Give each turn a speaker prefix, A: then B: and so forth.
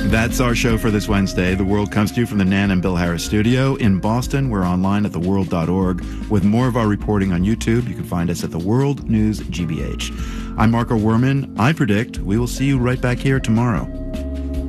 A: That's our show for this Wednesday. The World comes to you from the Nan and Bill Harris studio. In Boston, we're online at theworld.org with more of our reporting on YouTube. You can find us at The World News GBH. I'm Marco Werman. I predict we will see you right back here tomorrow.